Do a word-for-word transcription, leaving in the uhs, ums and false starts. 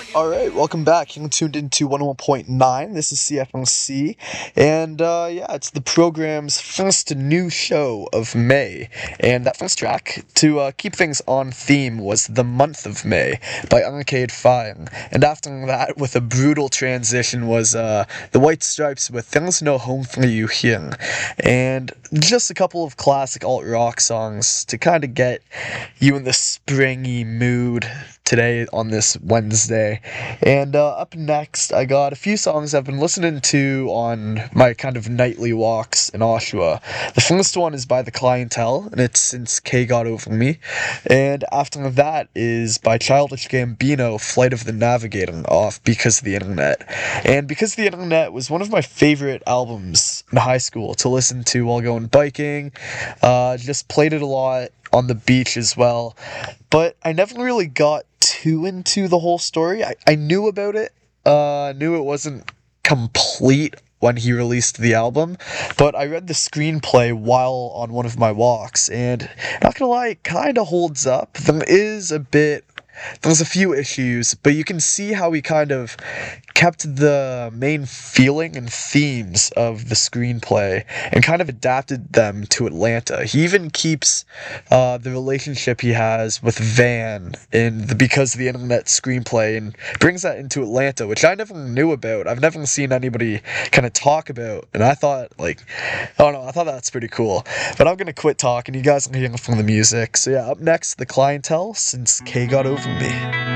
All right, welcome back. You're tuned into one oh one point nine. This is C F M C, and uh, yeah, it's the program's first new show of May. And that first track, to uh, keep things on theme, was The Month of May by Arcade Fire. And after that, with a brutal transition, was uh, The White Stripes with There's No Home for You Here. And just a couple of classic alt rock songs to kind of get you in the springy mood today on this Wednesday. And uh, up next, I got a few songs I've been listening to on my kind of nightly walks in Oshawa. The first one is by The Clientele, and it's Since K Got Over Me. And after that is by Childish Gambino, Flight of the Navigator, off Because of the Internet. And Because of the Internet was one of my favorite albums in high school to listen to while going biking. Uh, just played it a lot on the beach as well. But I never really got too into the whole story. I, I knew about it, uh, knew it wasn't complete when he released the album, but I read the screenplay while on one of my walks, and not gonna lie, it kinda holds up. There is a bit, there's a few issues, but you can see how he kind of kept the main feeling and themes of the screenplay and kind of adapted them to Atlanta. He even keeps uh, the relationship he has with Van in the Because of the Internet screenplay and brings that into Atlanta, which I never knew about. I've never seen anybody kind of talk about, and I thought, like, I don't know, I thought that's pretty cool. But I'm gonna quit talking. You guys are hearing from the music. So yeah, up next, The Clientele, Since K Got Over Me.